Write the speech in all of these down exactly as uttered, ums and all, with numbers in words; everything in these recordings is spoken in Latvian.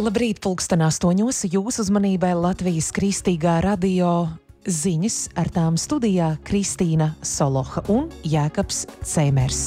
Labrīt, pulksten astoņos. Jūsu uzmanībai Latvijas Kristīgā radio ziņas, ar tām studijā Kristīna Soloha un Jēkabs Ceimers.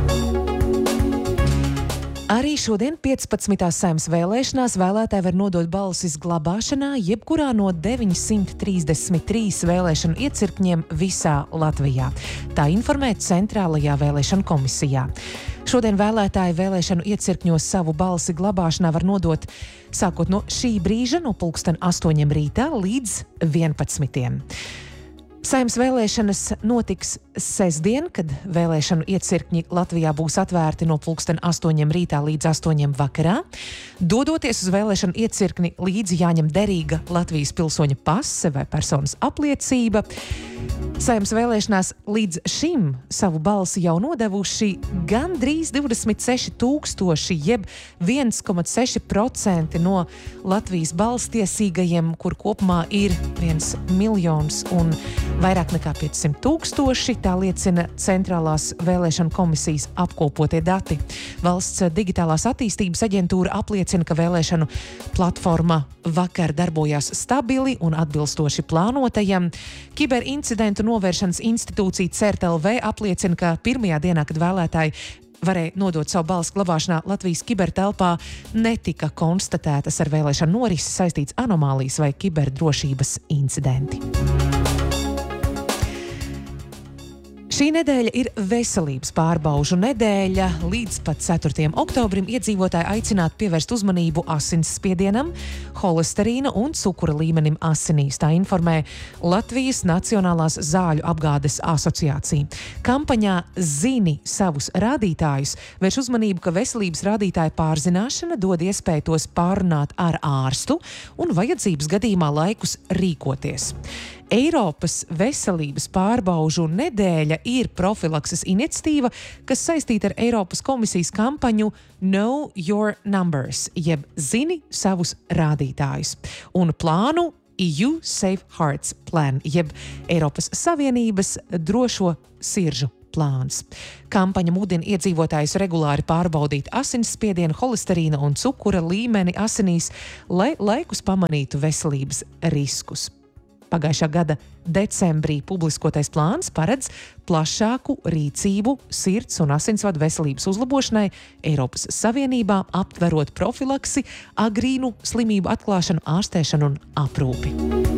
Arī šodien piecpadsmitās Saeimas vēlēšanās vēlētāji var nodot balsis glabāšanā jebkurā no deviņsimt trīsdesmit trīs vēlēšanu iecirkņiem visā Latvijā. Tā informē Centrālajā vēlēšanu komisijā. Šodien vēlētāji vēlēšanu iecirkņos savu balsi glabāšanā var nodot sākot no šī brīža, no pulksten astoņiem rītā līdz vienpadsmitiem. Saeimas vēlēšanas notiks sestdien, kad vēlēšanu iecirkņi Latvijā būs atvērti no pulksten astoņiem rītā līdz astoņiem vakarā. Dodoties uz vēlēšanu iecirkni, līdzi jāņem derīga Latvijas pilsoņa pase vai personas apliecība. Saeimas vēlēšanās līdz šim savu balsi jau nodevuši gandrīz divdesmit seši tūkstoši, jeb viens komats seši procenti no Latvijas balstiesīgajiem, kur kopumā ir viens miljons un vairāk nekā piecsimt tūkstoši, tā liecina Centrālās vēlēšanu komisijas apkopotie dati. Valsts digitālās attīstības aģentūra apliecina, ka vēlēšanu platforma vakar darbojās stabili un atbilstoši plānotajam. Kiberincidentu novēršanas institūcija C E R T L V apliecina, ka pirmajā dienā, kad vēlētāji varēja nodot savu balsu glabāšanā Latvijas kibertelpā, netika konstatētas ar vēlēšanu norisi saistīts anomālijas vai kiberdrošības incidenti. Šī nedēļa ir veselības pārbaužu nedēļa. Līdz pat ceturtajam oktobrim iedzīvotāji aicināti pievērst uzmanību asinsspiedienam, holesterīna un cukura līmenim asinīs. Tā informē Latvijas Nacionālās zāļu apgādes asociācija. Kampaņā Zini savus rādītājus vērš uzmanību, ka veselības rādītāju pārzināšana dod iespēju tos pārunāt ar ārstu un vajadzības gadījumā laikus rīkoties. Eiropas veselības pārbaužu nedēļa ir profilakses iniciatīva, kas saistīta ar Eiropas komisijas kampaņu Know Your Numbers, jeb Zini savus rādītājus, un plānu E U Safe Hearts Plan, jeb Eiropas Savienības drošo siržu plāns. Kampaņa mudina iedzīvotājus regulāri pārbaudīt asinsspiedienu, holesterīna un cukura līmeni asinīs, lai laikus pamanītu veselības riskus. Pagājušā gada decembrī publiskotais plāns paredz plašāku rīcību sirds un asinsvadu veselības uzlabošanai Eiropas Savienībā, aptverot profilaksi, agrīnu slimību atklāšanu, ārstēšanu un aprūpi.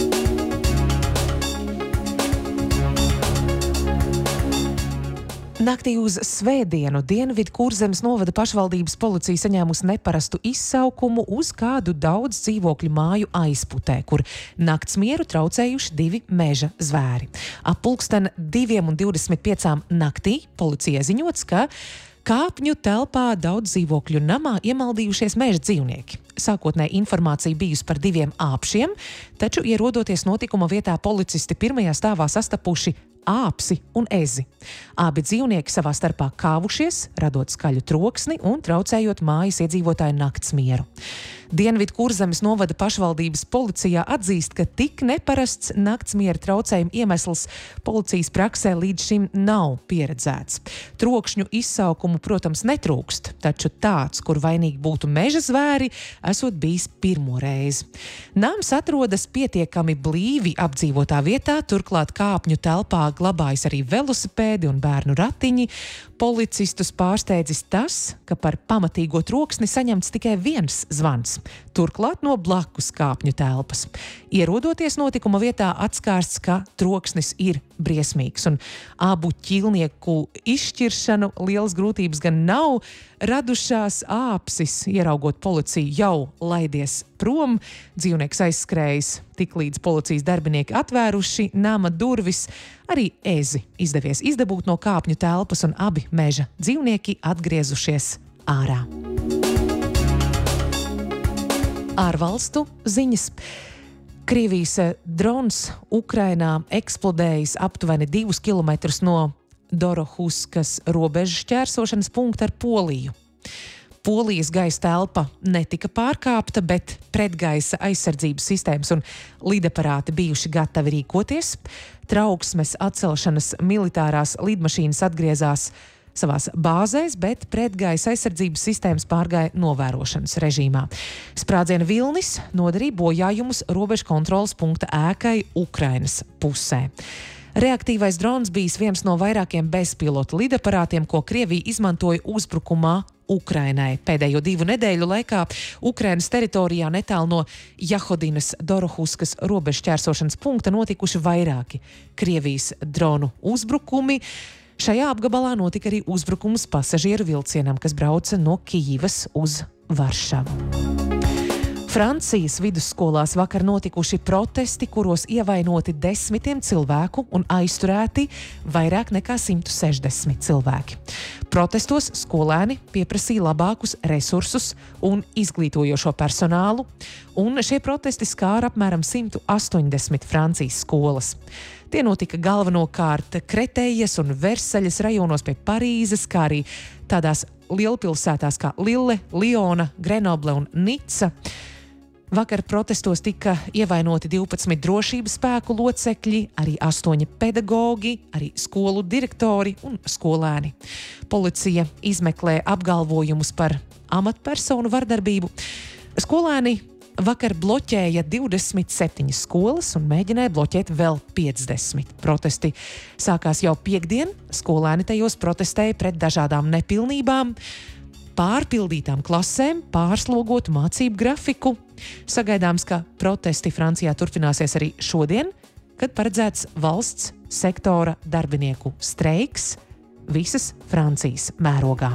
Naktī uz svētdienu Dienvidkurzemes novada pašvaldības policija saņēmusi neparastu izsaukumu uz kādu daudz dzīvokļu māju aizputē, kur nakts mieru traucējuši divi meža zvēri. Ap pulksten diviem un divdesmit piecām naktī policijai ziņots, ka Kāpņu telpā daudz dzīvokļu namā iemaldījušies meža dzīvnieki. Sākotnēji informācija bijusi par diviem āpšiem, taču ierodoties notikuma vietā policisti pirmajā stāvā sastapuši āpsi un ezi. Abi dzīvnieki savā starpā kāvušies, radot skaļu troksni un traucējot mājas iedzīvotāju nakts mieru. Dienvidkurzemes novada pašvaldības policijā atzīst, ka tik neparasts naktsmiera traucējuma iemesls policijas praksē līdz šim nav pieredzēts. Trokšņu izsaukumu, protams, netrūkst, taču tāds, kur vainīgi būtu meža zvēri, esot bijis pirmo reizi. Nams atrodas pietiekami blīvi apdzīvotā vietā, turklāt Kāpņu telpā glabājas arī velosipēdi un bērnu ratiņi. Policistus pārsteidzis tas, ka par pamatīgo troksni saņemts tikai viens zvans, turklāt no blakus Kāpņu telpas. Ierodoties notikuma vietā, atskārsts, ka troksnis ir briesmīgs, un abu ķīlnieku izšķiršanu lielas grūtības gan nav. Radušās āpsis, ieraugot policiju, jau laidies prom. Dzīvnieks aizskrējis, tiklīdz policijas darbinieki atvēruši nama durvis. Arī ezi izdevies izdabūt no Kāpņu telpas, un abi meža dzīvnieki atgriezušies ārā. Ārvalstu ziņas. Krievijas drons Ukrainā eksplodējis aptuveni divus kilometrus no Dorohuskas robežas šķērsošanas punkta ar Poliju. Polijas gaisa telpa netika pārkāpta, bet pretgaisa aizsardzības sistēmas un lidaparāti bijuši gatavi rīkoties. Trauksmes atcelšanas militārās lidmašīnas atgriezās savās bāzēs, bet pretgaisa aizsardzības sistēmas pārgāja novērošanas režīmā. Sprādziena vilnis nodarīja bojājumus robežu kontroles punkta ēkai Ukrainas pusē. Reaktīvais drons bijis viens no vairākiem bezpilota lidaparātiem, ko Krievija izmantoja uzbrukumā Ukrainai. Pēdējo divu nedēļu laikā Ukrainas teritorijā netālu no Jahodinas Dorohuskas robežu ķērsošanas punkta notikuši vairāki Krievijas dronu uzbrukumi. Šajā apgabalā notika arī uzbrukums pasažieru vilcienam, kas brauca no Kijivas uz Varšavu. Francijas vidusskolās vakar notikuši protesti, kuros ievainoti desmitiem cilvēku un aizturēti vairāk nekā simt sešdesmit cilvēki. Protestos skolēni pieprasīja labākus resursus un izglītojošo personālu, un šie protesti skāra apmēram simt astoņdesmit Francijas skolas. Tie notika galvenokārt Kretējas un Versaļas rajonos pie Parīzes, kā arī tādās lielpilsētās kā Lille, Liona, Grenoble un Nica. Vakar protestos tika ievainoti divpadsmit drošības spēku locekļi, arī astoņi pedagogi, arī skolu direktori un skolēni. Policija izmeklē apgalvojumus par amatpersonu vardarbību. Skolēni vakar bloķēja divdesmit septiņas skolas un mēģināja bloķēt vēl piecdesmit. Protesti sākās jau piektdien. Skolēni tajos protestēja pret dažādām nepilnībām, pārpildītām klasēm, pārslogotu mācību grafiku. Sagaidāms, ka protesti Francijā turpināsies arī šodien, kad paredzēts valsts sektora darbinieku streiks visas Francijas mērogā.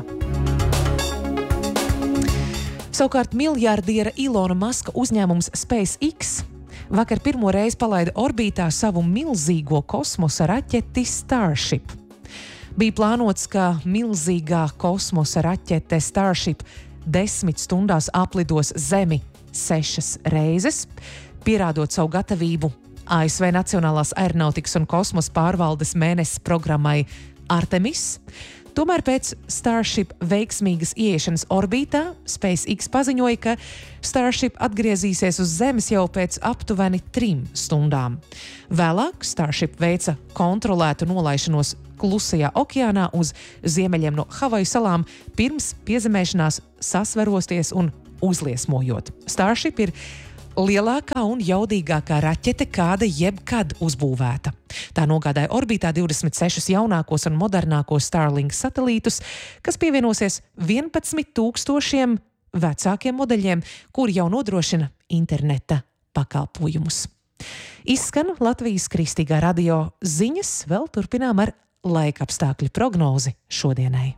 Savukārt miljārdiera Ilona Maska uzņēmums SpaceX vakar pirmo reizi palaida orbītā savu milzīgo kosmosa raķeti Starship. Bija plānots, ka milzīgā kosmosa raķete Starship desmit stundās aplidos Zemi sešas reizes, pierādot savu gatavību A S V Nacionālās aeronautikas un kosmosa pārvaldes mēnesis programmai Artemis. Tomēr pēc Starship veiksmīgas ieiešanas orbītā SpaceX paziņoja, ka Starship atgriezīsies uz Zemes jau pēc aptuveni trim stundām. Vēlāk Starship veica kontrolētu nolaišanos Klusajā okeānā uz ziemeļiem no Havaju salām, pirms piezemēšanās sasverosties un uzliesmojot. Starship ir lielākā un jaudīgākā raķete, kāda jebkad uzbūvēta. Tā nogādāja orbītā divdesmit sešus jaunākos un modernākos Starlink satelītus, kas pievienosies vienpadsmit tūkstošiem vecākiem modeļiem, kuri jau nodrošina interneta pakalpojumus. Izskan Latvijas Kristīgā radio ziņas, vēl turpinām ar laikapstākļu prognozi šodienai.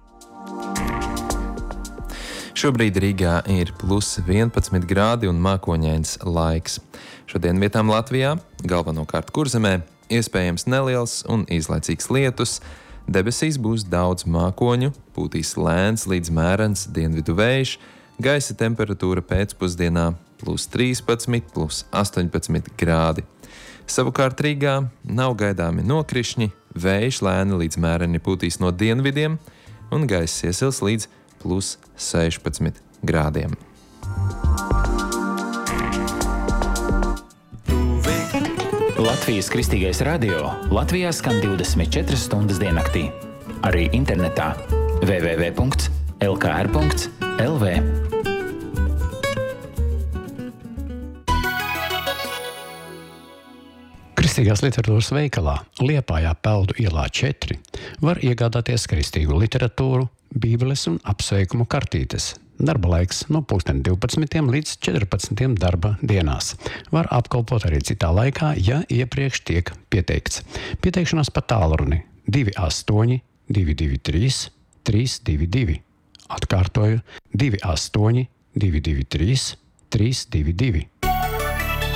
Šobrīd Rīgā ir plus vienpadsmit grādi un mākoņains laiks. Šodien vietām Latvijā, galvenokārt Kurzemē, iespējams neliels un īslaicīgs lietus. Debesīs būs daudz mākoņu, pūtīs lēns līdz mērens dienvidu vējš, gaisa temperatūra pēcpusdienā plus trīspadsmit, plus astoņpadsmit grādi. Savukārt Rīgā nav gaidāmi nokrišņi, vējš lēni līdz mēreni pūtīs no dienvidiem un gaiss iesils līdz plus sešpadsmit grādiem. Latvijas Kristīgais radio Latvijā skan divdesmit četras stundas diennaktī. Arī internetā w w w punkts l k r punkts l v. Kristīgās literatūras veikalā Liepājā Peldu ielā četri var iegādāties kristīgu literatūru, bībeles un apsveikumu kartītes. Darba laiks no pulksten divpadsmitiem līdz četrpadsmitiem darba dienās. Var apkalpot arī citā laikā, ja iepriekš tiek pieteikts. Pieteikšanās pa tālruni divi astoņi, divi divi trīs, trīs divi divi. Atkārtoju divi astoņi, divi divi trīs, trīs divi divi.